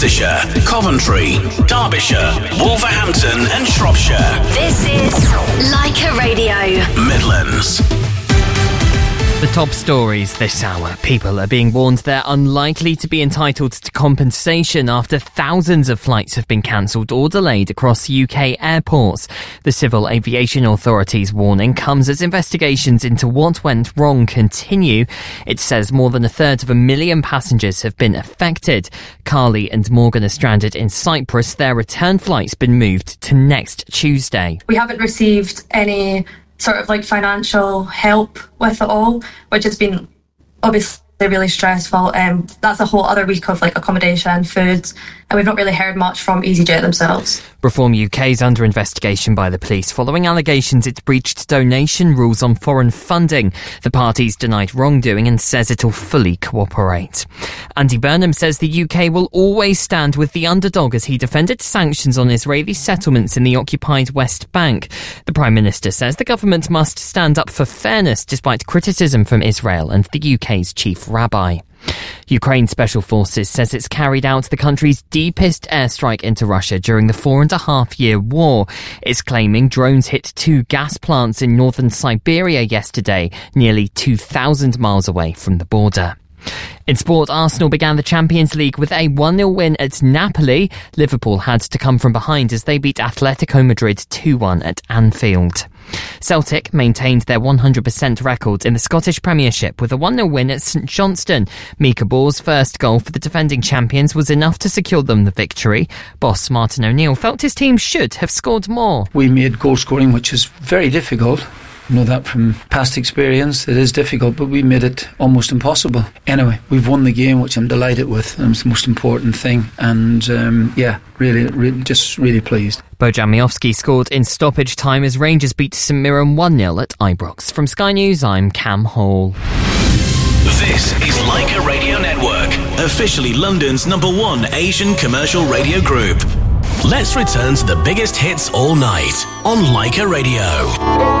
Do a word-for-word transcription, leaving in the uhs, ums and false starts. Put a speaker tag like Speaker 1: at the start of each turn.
Speaker 1: Worcestershire, Coventry, Derbyshire, Wolverhampton and Shropshire.
Speaker 2: This is Leica Radio.
Speaker 1: Midlands.
Speaker 3: The top stories this hour. People are being warned they're unlikely to be entitled to compensation after thousands of flights have been cancelled or delayed across U K airports. The Civil Aviation Authority's warning comes as investigations into what went wrong continue. It says more than a third of a million passengers have been affected. Carly and Morgan are stranded in Cyprus. Their return flight's been moved to next Tuesday.
Speaker 4: We haven't received any sort of like financial help with it all, which has been obviously really stressful. Um, that's a whole other week of like accommodation, food, and we've not really heard much from EasyJet themselves.
Speaker 3: Reform U K is under investigation by the police following allegations it's breached donation rules on foreign funding. The party's denied wrongdoing and says it'll fully cooperate. Andy Burnham says the U K will always stand with the underdog as he defended sanctions on Israeli settlements in the occupied West Bank. The Prime Minister says the government must stand up for fairness despite criticism from Israel and the U K's chief rabbi. Ukraine Special Forces says it's carried out the country's deepest airstrike into Russia during the four and a half year war. It's claiming drones hit two gas plants in northern Siberia yesterday, nearly two thousand miles away from the border. In sport, Arsenal began the Champions League with a one nil win at Napoli. Liverpool had to come from behind as they beat Atletico Madrid two one at Anfield. Celtic maintained their one hundred percent record in the Scottish Premiership with a one nil win at St Johnstone. Mika Ball's first goal for the defending champions was enough to secure them the victory. Boss Martin O'Neill felt his team should have scored more.
Speaker 5: We made goal scoring, which is very difficult. I know that from past experience. It is difficult, but we made it almost impossible. Anyway, we've won the game, which I'm delighted with. And it's the most important thing. And um, yeah, really, really, just really pleased.
Speaker 3: Bojan Miovski scored in stoppage time as Rangers beat St Mirren one nil at Ibrox. From Sky News, I'm Cam Hall.
Speaker 1: This is Leica Radio Network, officially London's number one Asian commercial radio group. Let's return to the biggest hits all night on Leica Radio.